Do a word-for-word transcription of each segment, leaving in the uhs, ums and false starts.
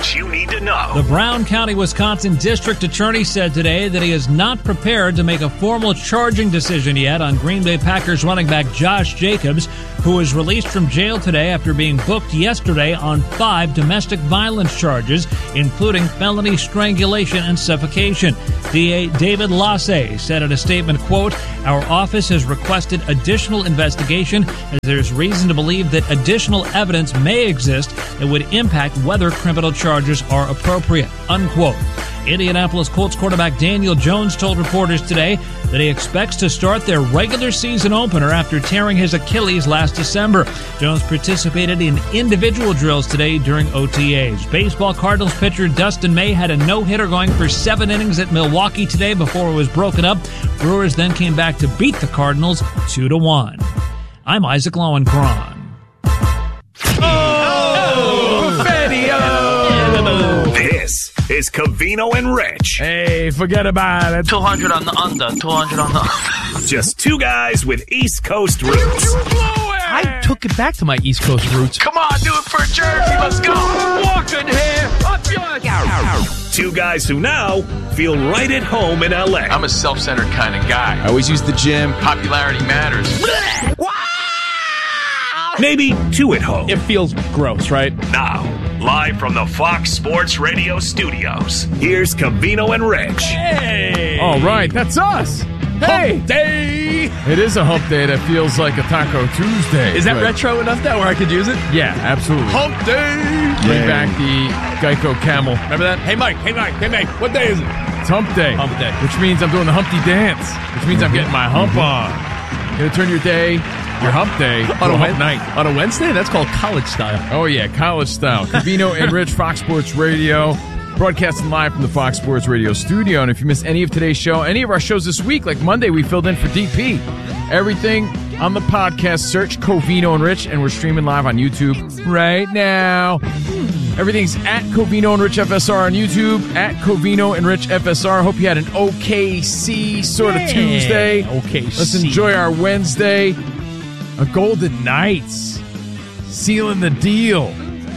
sports you need to know. The Brown County, Wisconsin District Attorney said today that he is not prepared to make a formal charging decision yet on Green Bay Packers running back Josh Jacobs, who was released from jail today after being booked yesterday on five domestic violence charges, including felony strangulation and suffocation. D A David Lasse said in a statement, quote, "Our office has requested additional investigation as there's reason to believe that additional evidence may exist that would impact whether criminal charges are appropriate," unquote. Indianapolis Colts quarterback Daniel Jones told reporters today that he expects to start their regular season opener after tearing his Achilles last December. Jones participated in individual drills today during O T As. Baseball Cardinals pitcher Dustin May had a no-hitter going for seven innings at Milwaukee today before it was broken up. Brewers then came back to beat the Cardinals two to one. I'm Isaac Lowenkron. This is Covino and Rich. Hey, forget about it. two hundred on the under, two hundred on the under. Just two guys with East Coast roots. I took it back to my East Coast roots. Come on, do it for Jersey. Let's go. Walking here. Two guys who now feel right at home in L A. I'm a self-centered kind of guy. I always use the gym. Popularity matters. Maybe two at home. It feels gross, right? Now, live from the Fox Sports Radio studios, here's Covino and Rich. Hey. All right, that's us. Hey. Hump day. It is a hump day that feels like a Taco Tuesday. Is that but- retro enough now where I could use it? Yeah, absolutely. Hump day. Bring back the Geico Camel. Remember that? Hey, Mike. Hey, Mike. Hey, Mike. What day is it? It's hump day. Hump day. Which means I'm doing the Humpty Dance. Which means I'm getting my hump on. Gonna turn your day, your hump day, to On a a, hump Wed- night. on a Wednesday? That's called college style. Oh, yeah, college style. Covino and Rich, Fox Sports Radio, broadcasting live from the Fox Sports Radio studio. And if you missed any of today's show, any of our shows this week, like Monday, we filled in for D P. Everything on the podcast, search Covino and Rich, and we're streaming live on YouTube right now. Everything's at Covino and Rich F S R on YouTube, at Covino and Rich F S R. Hope you had an O K C sort of Yeah, Tuesday. O K C. Let's enjoy our Wednesday. A Golden Knights sealing the deal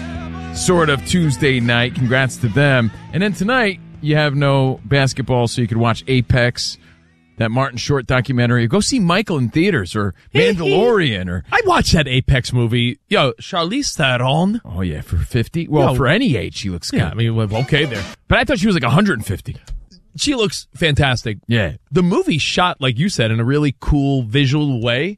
sort of Tuesday night. Congrats to them. And then tonight, you have no basketball, so you could watch Apex, that Martin Short documentary. Go see Michael in theaters, or Mandalorian, or... I watched that Apex movie. Yo, Charlize Theron. Oh, yeah, for fifty? Well, Yo. for any age, she looks good. Yeah, I mean, well, okay there. But I thought she was like one hundred fifty. She looks fantastic. Yeah. The movie shot, like you said, in a really cool visual way.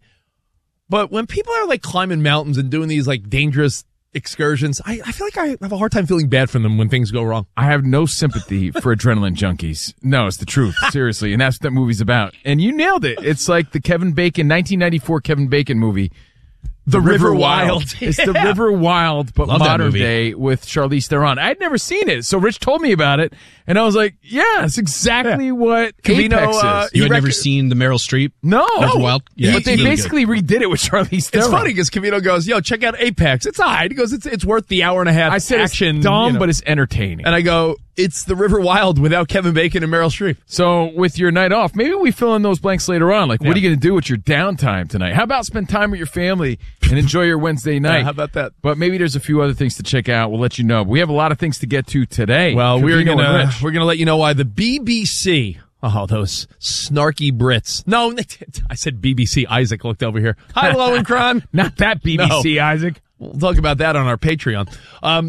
But when people are like climbing mountains and doing these like dangerous excursions, I, I feel like I have a hard time feeling bad for them when things go wrong. I have no sympathy for adrenaline junkies. No, it's the truth. Seriously. And that's what that movie's about. And you nailed it. It's like the Kevin Bacon, nineteen ninety-four Kevin Bacon movie. The River Wild. It's the Yeah. River Wild, but Love that modern movie. day with Charlize Theron. I'd never seen it, so Rich told me about it, and I was like, yeah, it's exactly what Covino, Apex uh, is. You had reckon- never seen the Meryl Streep? No. River Wild? Yeah, but it's they really basically redid it with Charlize Theron. It's funny because Covino goes, yo, check out Apex. It's all right. He goes, it's it's worth the hour and a half I said action. it's dumb, you know. but it's entertaining. And I go, it's the River Wild without Kevin Bacon and Meryl Streep. So with your night off, maybe we fill in those blanks later on. Like, what Yeah. are you going to do with your downtime tonight? How about spend time with your family and enjoy your Wednesday night? Yeah, how about that? But maybe there's a few other things to check out. We'll let you know. But we have a lot of things to get to today. Well, we're Covino and gonna Rich. we're gonna let you know why the B B C. Oh, those snarky Brits. No, I said B B C. Isaac looked over here. Hi, Lowenkron. Not that B B C, No. Isaac. We'll talk about that on our Patreon. Um,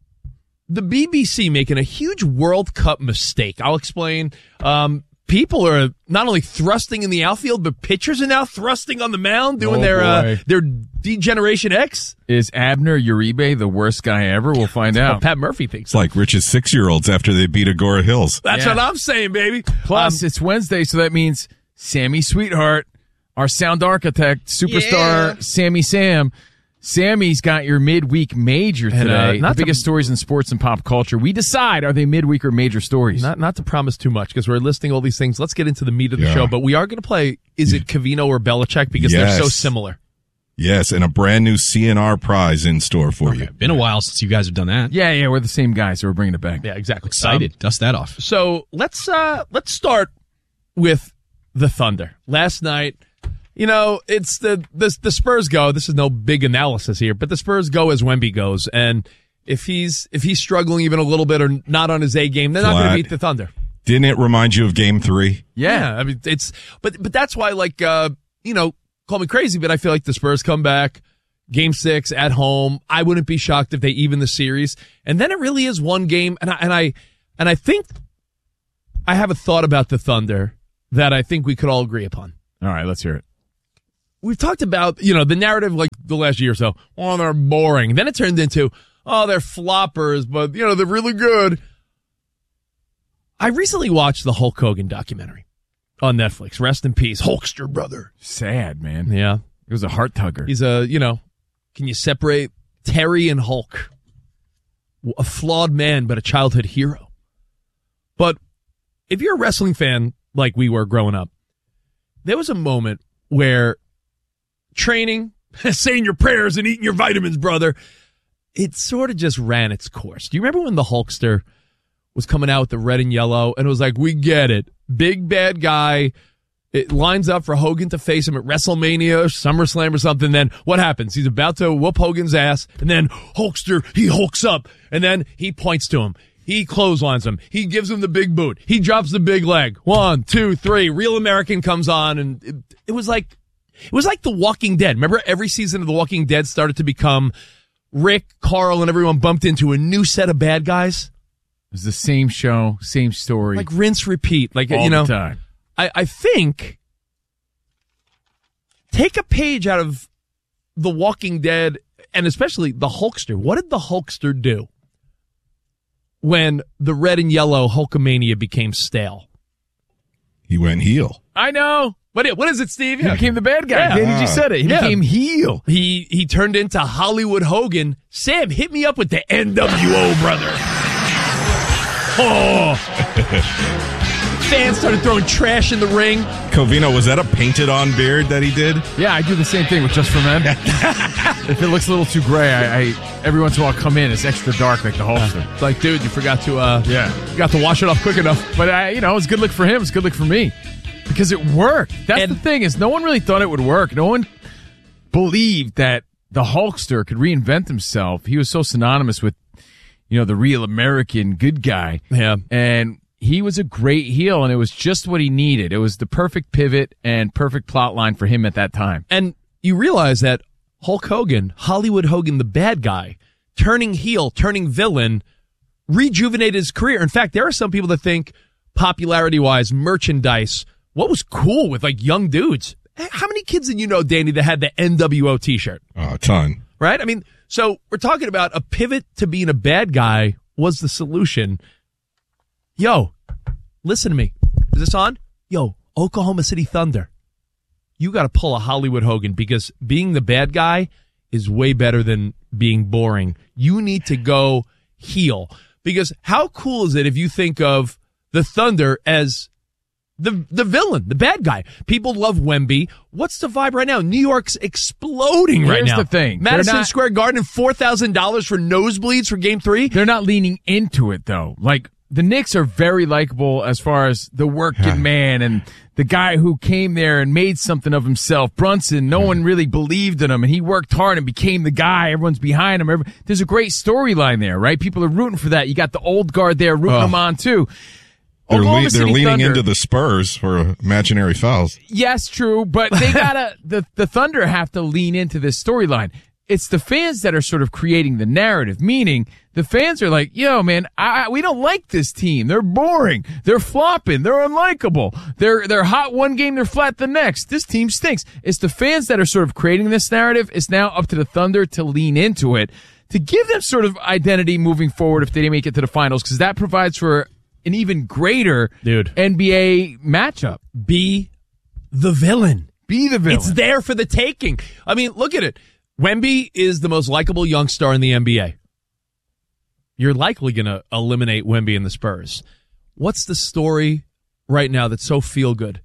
the B B C making a huge World Cup mistake. I'll explain. Um, people are not only thrusting in the outfield, but pitchers are now thrusting on the mound, doing Oh, their uh, boy. their Degeneration X. Is Abner Uribe the worst guy ever? We'll find Well, out. Pat Murphy thinks It's like Rich's six-year-olds after they beat Agora Hills. That's Yeah. what I'm saying, baby. Plus, Um, it's Wednesday, so that means Sammy Sweetheart, our sound architect, superstar Yeah. Sammy Sam. Sammy's got your midweek major And, today. uh, not the to- biggest stories in sports and pop culture. We decide, are they midweek or major stories? Not not to promise too much because we're listing all these things. Let's get into the meat of the Yeah. show. But we are going to play Is It Covino or Belichick because they're so Yes. similar. Yes, and a brand new C N R prize in store for you. Been a while since you guys have done that. Yeah, yeah, we're the same guy, so we're bringing it back. Yeah, exactly. Excited. Um, Dust that off. so let's uh let's start with the Thunder. Last night, you know, it's the the the Spurs go. This is no big analysis here, but the Spurs go as Wemby goes, and if he's if he's struggling even a little bit or not on his A game, they're not going Flat. to beat the Thunder. Didn't it remind you of Game Three? Yeah, I mean it's but but that's why like uh you know call me crazy, but I feel like the Spurs come back Game Six at home. I wouldn't be shocked if they even the series, and then it really is one game. And I and I and I think I have a thought about the Thunder that I think we could all agree upon. All right, let's hear it. We've talked about, you know, the narrative like the last year or so. Oh, they're boring. Then it turned into, oh, they're floppers, but, you know, they're really good. I recently watched the Hulk Hogan documentary on Netflix. Rest in peace, Hulkster brother. Sad, man. Yeah. It was a heart tugger. He's a, you know, can you separate Terry and Hulk? A flawed man, but a childhood hero. But if you're a wrestling fan like we were growing up, there was a moment where training, saying your prayers and eating your vitamins, brother, it sort of just ran its course. Do you remember when the Hulkster was coming out with the red and yellow and it was like, we get it. Big bad guy. It lines up for Hogan to face him at WrestleMania or SummerSlam or something. Then what happens? He's about to whoop Hogan's ass, and then Hulkster, he hulks up, and then he points to him. He clotheslines him. He gives him the big boot. He drops the big leg. One, two, three. Real American comes on, and it, it was like it was like The Walking Dead. Remember, every season of The Walking Dead started to become Rick, Carl, and everyone bumped into a new set of bad guys. It was the same show, same story. Like rinse, repeat. Like all you know, the time. I, I think take a page out of The Walking Dead, and especially the Hulkster. What did the Hulkster do when the red and yellow Hulkamania became stale? He went heel. I know. What, what is it, Steve? He became the bad guy. Yeah. Danny just said it. He Yeah. became heel. He he turned into Hollywood Hogan. Sam, hit me up with the N W O, brother. Oh. Fans started throwing trash in the ring. Covino, was that a painted-on beard that he did? Yeah, I do the same thing with Just for Men. If it looks a little too gray, I, I every once in a while come in. It's extra dark like the Hulkster. It's like, dude, you forgot to uh, Yeah. you got to wash it off quick enough. But I, you know, it's good look for him. It's good look for me because it worked. That's And- the thing is, no one really thought it would work. No one believed that the Hulkster could reinvent himself. He was so synonymous with, you know, the real American good guy. Yeah. And he was a great heel, and it was just what he needed. It was the perfect pivot and perfect plot line for him at that time. And you realize that Hulk Hogan, Hollywood Hogan, the bad guy, turning heel, turning villain, rejuvenated his career. In fact, there are some people that think, popularity-wise, merchandise, what was cool with, like, young dudes? How many kids did you know, Danny, that had the N W O t-shirt? Oh, a ton. Right? I mean, so we're talking about a pivot to being a bad guy was the solution. Yo, listen to me. Is this on? Yo, Oklahoma City Thunder. You got to pull a Hollywood Hogan because being the bad guy is way better than being boring. You need to go heel because how cool is it if you think of the Thunder as the the villain, the bad guy? People love Wemby. What's the vibe right now? New York's exploding right Here's now. the thing. They're Madison not- Square Garden, four thousand dollars for nosebleeds for game three. They're not leaning into it, though. Like, the Knicks are very likable as far as the working man and the guy who came there and made something of himself. Brunson, no one really believed in him, and he worked hard and became the guy. Everyone's behind him. Every- There's a great storyline there, right? People are rooting for that. You got the old guard there rooting Oh. him on, too. They're, Oklahoma le- they're City leaning Thunder- into the Spurs for imaginary fouls. Yes, true, but they gotta, the, the Thunder have to lean into this storyline. It's the fans that are sort of creating the narrative, meaning the fans are like, yo, man, I, we don't like this team. They're boring. They're flopping. They're unlikable. They're, they're hot one game. They're flat the next. This team stinks. It's the fans that are sort of creating this narrative. It's now up to the Thunder to lean into it, to give them sort of identity moving forward if they make it to the finals, because that provides for an even greater Dude. N B A matchup. Be the villain. Be the villain. It's there for the taking. I mean, look at it. Wemby is the most likable young star in the N B A. You're likely going to eliminate Wemby and the Spurs. What's the story right now that's so feel good?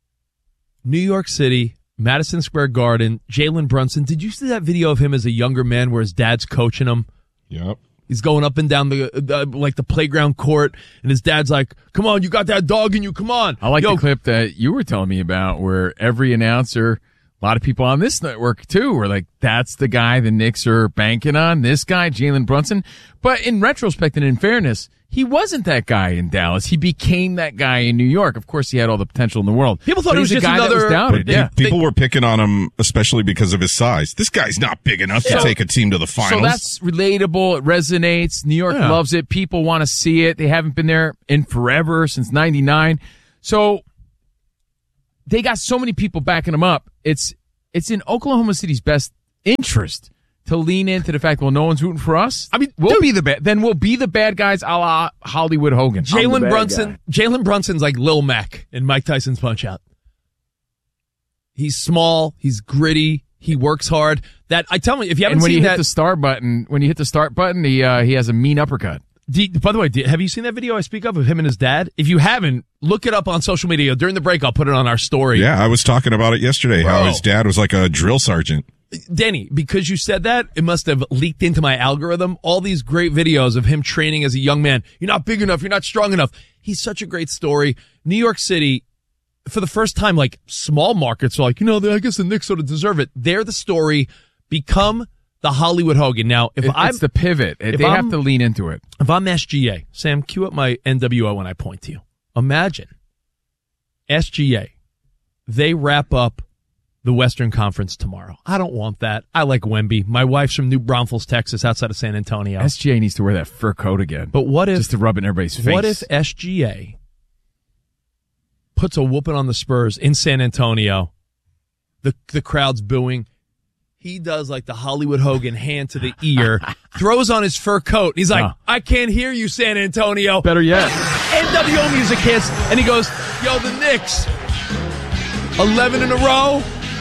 New York City, Madison Square Garden, Jalen Brunson. Did you see that video of him as a younger man where his dad's coaching him? Yep. He's going up and down the uh, like the playground court, and his dad's like, "Come on, you got that dog in you. Come on." I like Yo, the clip that you were telling me about where every announcer A lot of people on this network, too, were like, that's the guy the Knicks are banking on, this guy, Jalen Brunson. But in retrospect and in fairness, he wasn't that guy in Dallas. He became that guy in New York. Of course, he had all the potential in the world. People thought but he was he's a just guy another- that was doubted. But Yeah. people were picking on him, especially because of his size. This guy's not big enough to So- take a team to the finals. So that's relatable. It resonates. New York Yeah. loves it. People want to see it. They haven't been there in forever, since ninety-nine. So they got so many people backing them up. It's it's in Oklahoma City's best interest to lean into the fact, well, no one's rooting for us. I mean, we'll dude- be the bad. Then we'll be the bad guys, a la Hollywood Hogan. I'm the Jalen bad Brunson. guy. Jalen Brunson's like Lil Mac in Mike Tyson's Punch Out. He's small. He's gritty. He works hard. That I tell me, if you haven't And when seen you hit that, the start button, when you hit the start button, he uh, he has a mean uppercut. do- by the way, do- have you seen that video I speak of of him and his dad? If you haven't, look it up on social media. During the break, I'll put it on our story. yeah, I was talking about it yesterday, how Bro. his dad was like a drill sergeant. Danny, because you said that, it must have leaked into my algorithm. All these great videos of him training as a young man. You're not big enough. You're not strong enough. He's such a great story. New York City, for the first time, like small markets are like, you know, I guess the Knicks sort of deserve it. They're the story. Become the Hollywood Hogan. Now, if It- I'm it's the pivot. if They I'm- have to lean into it. if I'm S G A, Sam, cue up my N W O when I point to you. Imagine S G A. They wrap up the Western Conference tomorrow. I don't want that. I like Wemby. My wife's from New Braunfels, Texas, outside of San Antonio. S G A needs to wear that fur coat again. But what if just to rub it in everybody's face? what if S G A puts a whooping on the Spurs in San Antonio? The the crowd's booing. He does like the Hollywood Hogan hand to the ear, throws on his fur coat. He's like, Huh. I can't hear you, San Antonio. Better yet, N W O music hits, and he goes, yo, the Knicks, eleven in a row.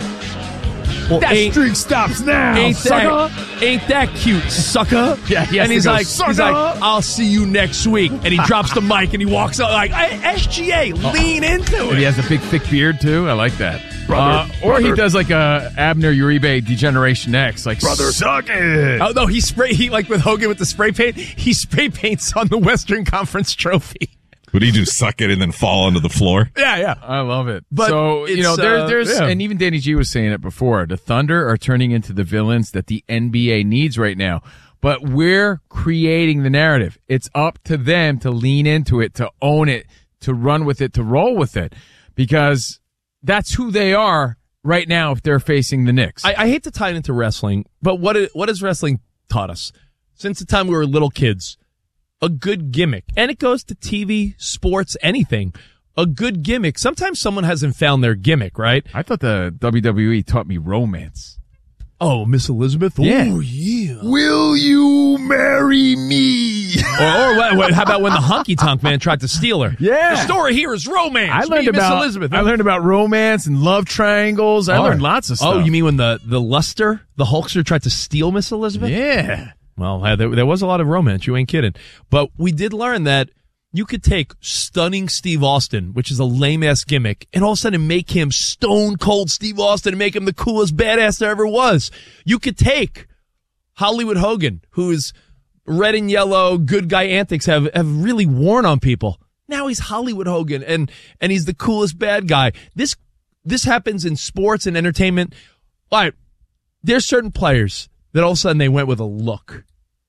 Well, that ain't, streak stops now. ain't sucker. that ain't that cute, sucker? Yeah, he has and to he's go, like, he's "Sucker." like, I'll see you next week. And he drops the mic and he walks out like, hey, S G A, lean into And he it. has a big thick beard too. I like that. Brother, Uh, or he brother. does like a Abner Uribe Degeneration X, like Brother, suck it. Oh no, he spray he like with Hogan with the spray paint. He spray paints on the Western Conference trophy. Would he do suck it and then fall onto the floor? Yeah, yeah. I love it. But so you know, it's, there's, uh, there's, yeah. and even Danny G was saying it before. The Thunder are turning into the villains that the N B A needs right now. But we're creating the narrative. It's up to them to lean into it, to own it, to run with it, to roll with it, because that's who they are right now. If they're facing the Knicks, I, I hate to tie it into wrestling, but what it, what has wrestling taught us since the time we were little kids? A good gimmick, and it goes to T V, sports, anything. A good gimmick. Sometimes someone hasn't found their gimmick, right? I thought the W W E taught me romance. Oh, Miss Elizabeth. Yeah. Oh, yeah. Will you marry me? Or, or what, what, how about when the Honky Tonk Man tried to steal her? Yeah. The story here is romance. I learned Me, Miss about Elizabeth. I learned about romance and love triangles. I Oh. learned lots of stuff. Oh, you mean when the the Luster, the Hulkster, tried to steal Miss Elizabeth? Yeah. Well, uh, there, there was a lot of romance. You ain't kidding. But we did learn that you could take stunning Steve Austin, which is a lame-ass gimmick, and all of a sudden make him stone cold Steve Austin and make him the coolest badass there ever was. You could take Hollywood Hogan, whose red and yellow good guy antics have, have really worn on people. Now he's Hollywood Hogan, and, and he's the coolest bad guy. This, this happens in sports and entertainment. All right, there's certain players that all of a sudden they went with a look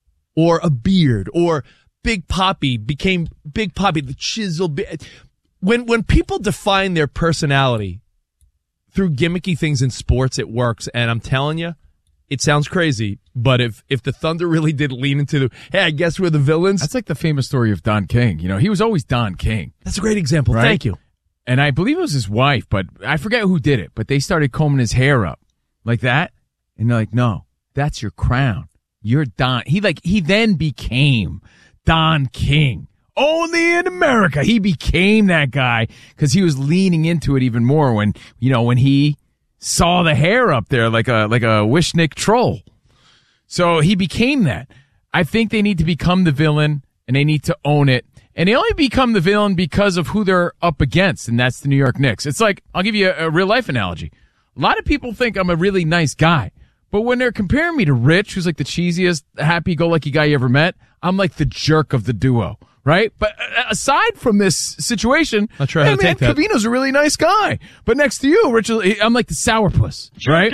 or a beard or Big Papi became Big Papi, the chisel. When, when people define their personality through gimmicky things in sports, it works. And I'm telling you, it sounds crazy, but if, if the Thunder really did lean into the, hey, I guess we're the villains. That's like the famous story of Don King. You know, he was always Don King. That's a great example. Right? Thank you. And I believe it was his wife, but I forget who did it. But they started combing his hair up like that. And they're like, no, that's your crown. You're Don. He like, he then became Don King. Only in America. He became that guy because he was leaning into it even more when, you know, when he saw the hair up there like a, like a Wishnick troll. So he became that. I think they need to become the villain and they need to own it. And they only become the villain because of who they're up against, and that's the New York Knicks. It's like, I'll give you a, a real life analogy. A lot of people think I'm a really nice guy. But when they're comparing me to Rich, who's like the cheesiest, happy-go-lucky guy you ever met, I'm like the jerk of the duo. right? But uh, aside from this situation, Not sure how hey, to man, take that. Covino's a really nice guy. But next to you, Richard, I'm like the sourpuss, right?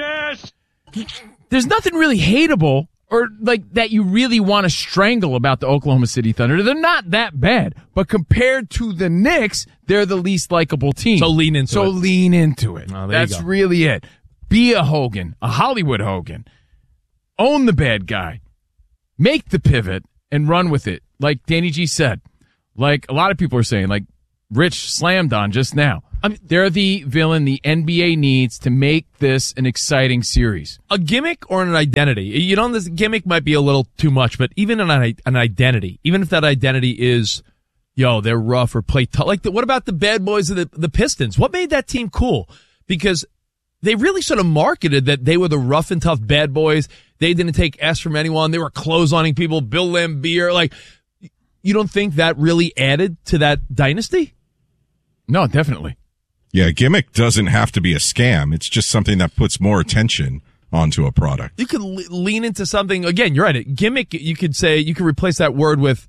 There's nothing really hateable or like that you really want to strangle about the Oklahoma City Thunder. They're not that bad, but compared to the Knicks, they're the least likable team. So lean into so it. So lean into it. Oh, there you That's go. really it. Be a Hogan, a Hollywood Hogan. Own the bad guy. Make the pivot and run with it. Like Danny G said, like a lot of people are saying, like Rich slammed on just now. I mean, they're the villain the N B A needs to make this an exciting series. A gimmick or an identity? You know, this gimmick might be a little too much, but even an, an identity, even if that identity is, yo, they're rough or play tough. Like, the, what about the bad boys of the, the Pistons? What made that team cool? Because they really sort of marketed that they were the rough and tough bad boys. They didn't take S from anyone. They were clotheslining people, Bill Laimbeer. Like, you don't think that really added to that dynasty? No, definitely. Yeah, gimmick doesn't have to be a scam. It's just something that puts more attention onto a product. You could le- lean into something. Again, you're right. A gimmick, you could say, you could replace that word with,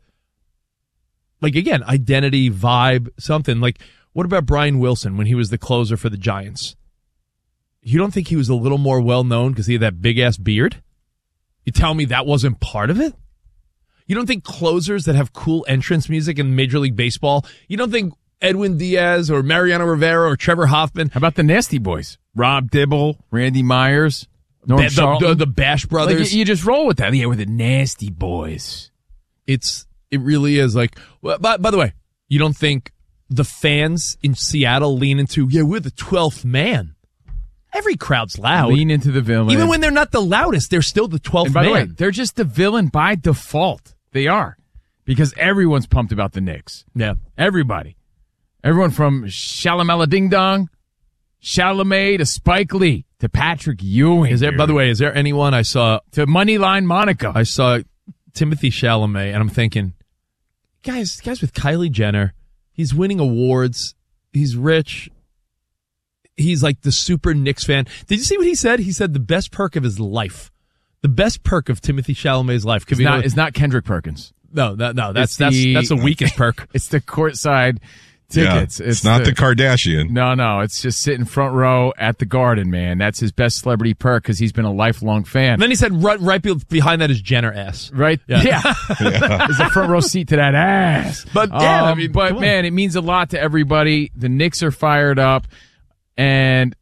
like, again, identity, vibe, something. Like, what about Brian Wilson when he was the closer for the Giants? You don't think he was a little more well-known because he had that big-ass beard? You tell me that wasn't part of it? You don't think closers that have cool entrance music in Major League Baseball, you don't think Edwin Diaz or Mariano Rivera or Trevor Hoffman? How about the Nasty Boys? Rob Dibble, Randy Myers, Norm the, Charlton. the, the Bash Brothers. Like, you, you just roll with that. Yeah, with the Nasty Boys. It's it really is like. Well, by, by the way, you don't think the fans in Seattle lean into, yeah, we're the twelfth man? Every crowd's loud. Lean into the villain. Even when they're not the loudest, they're still the twelfth and by man. the way, they're just the villain by default. They are. Because everyone's pumped about the Knicks. Yeah. Everybody. Everyone from Shalamala Ding Dong, Chalamet to Spike Lee to Patrick Ewing. Is there? dude. By the way, is there anyone I saw to Moneyline Monaco? I saw Timothy Chalamet, and I'm thinking, guys, guys with Kylie Jenner, he's winning awards, he's rich, he's like the super Knicks fan. Did you see what he said? He said the best perk of his life, the best perk of Timothy Chalamet's life. It's not, it's not Kendrick Perkins. No, no, no. That's It's that's the- that's the weakest perk. It's the courtside tickets. Yeah, it's, not the, the Kardashian. No, no. It's just sitting front row at the Garden, man. That's his best celebrity perk because he's been a lifelong fan. And then he said right, right be- behind that is Jenner ass. Right? Yeah. Yeah. yeah. There's a front row seat to that ass. But, yeah, Um, I mean, but come on. man, it means a lot to everybody. The Knicks are fired up. And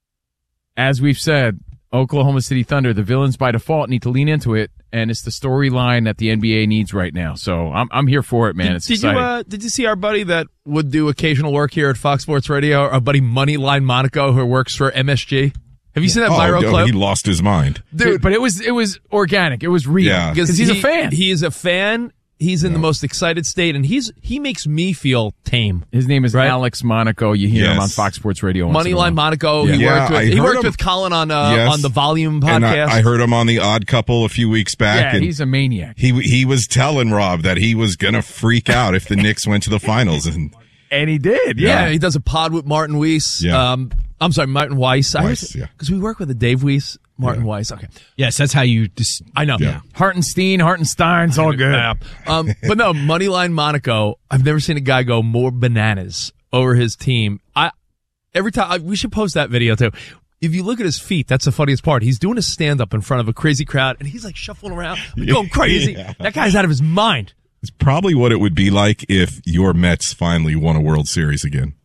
as we've said, Oklahoma City Thunder, the villains by default, need to lean into it. And it's the storyline that the N B A needs right now. So I'm I'm here for it, man. Did, it's did you exciting. uh, did you see our buddy that would do occasional work here at Fox Sports Radio? Our buddy Moneyline Monaco, who works for M S G. Have you seen that Oh, viral no, clip? he lost his mind. Dude, but it was it was organic. It was real. Yeah. Because he's he- a fan. He is a fan. He's in the most excited state, and he's he makes me feel tame. His name is Right? Alex Monaco. You hear him Yes. on Fox Sports Radio. once in a while. Moneyline Monaco. Yeah. He Yeah, worked with I he heard worked him- with Colin on uh, Yes. on the Volume podcast. And I, I heard him on the Odd Couple a few weeks back. Yeah, and he's a maniac. he he was telling Rob that he was gonna freak out if the Knicks went to the finals, and And he did. yeah. Yeah. he does a pod with Martin Weiss. Yeah. Um, I'm sorry, Martin Weiss. Weiss, yeah. Because we work with a Dave Weiss, Martin Weiss. Okay, Yes, that's how you just. I know. Yeah. Hartenstein, Hartenstein's all good. Yeah. Um, but no, Moneyline Monaco. I've never seen a guy go more bananas over his team. I every time I, we should post that video too. If you look at his feet, that's the funniest part. He's doing a stand up in front of a crazy crowd, and he's like shuffling around, like, going crazy. Yeah. That guy's out of his mind. it's probably what it would be like if your Mets finally won a World Series again.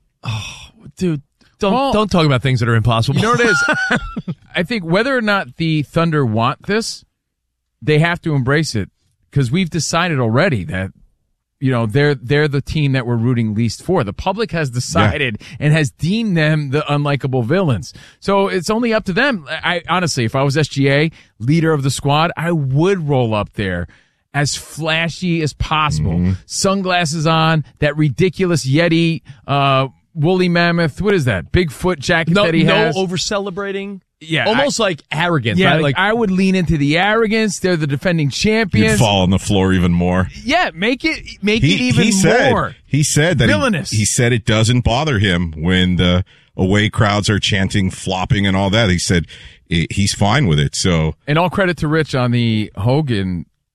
Dude, don't Well- don't talk about things that are impossible. You know what it is? I think whether or not the Thunder want this, they have to embrace it because we've decided already that you know they're they're the team that we're rooting least for. The public has decided and has deemed them the unlikable villains. So it's only up to them. I honestly, if I was S G A, leader of the squad, I would roll up there as flashy as possible. Sunglasses on, that ridiculous Yeti uh woolly mammoth, what is that? Bigfoot jacket no, that he no has. over celebrating. Yeah, almost like arrogance. Yeah, right? like, I would lean into the arrogance. They're the defending You'd champions. fall on the floor even more. Yeah, make it make He, it even he said, more. He said that villainous. He, he said it doesn't bother him when the away crowds are chanting, flopping, and all that. He said i he's fine with it. So And all credit to Rich on the Hogan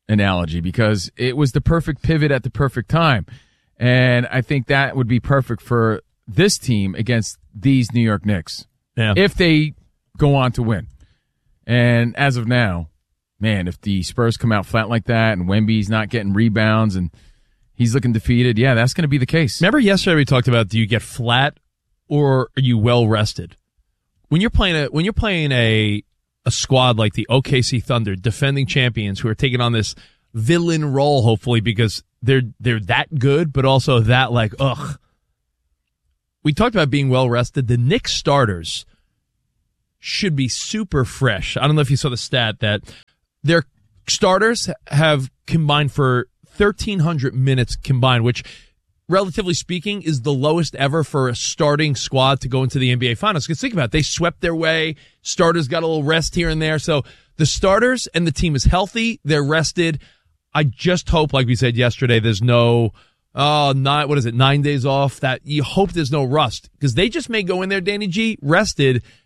analogy because it was the perfect pivot at the perfect time. And I think that would be perfect for this team against these New York Knicks. Yeah. If they go on to win. And as of now, man, if the Spurs come out flat like that and Wemby's not getting rebounds and he's looking defeated, yeah, that's going to be the case. Remember yesterday we talked about do you get flat or are you well rested? When you're playing a when you're playing a a squad like the O K C Thunder, defending champions who are taking on this villain role, hopefully because they're they're that good, but also that like ugh. We talked about being well rested. The Knicks starters should be super fresh. I don't know if you saw the stat that their starters have combined for thirteen hundred minutes combined, which, relatively speaking, is the lowest ever for a starting squad to go into the N B A Finals. Because think about it. They swept their way. Starters got a little rest here and there. So the starters and the team is healthy. They're rested. I just hope, like we said yesterday, there's no, oh, nine, what is it, nine days off. That you hope there's no rust. Because they just may go in there, Danny G, rested,